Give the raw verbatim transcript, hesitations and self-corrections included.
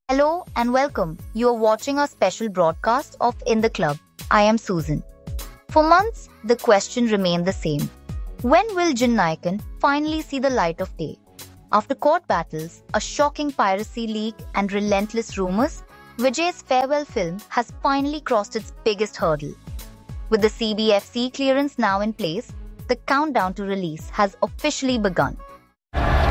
Hello and welcome. You are watching our special broadcast of In the Club. I am Susan. For months, the question remained the same. When will Jin Nayakan finally see the light of day? After court battles, a shocking piracy leak and relentless rumors, Vijay's farewell film has finally crossed its biggest hurdle. With the C B F C clearance now in place, the countdown to release has officially begun.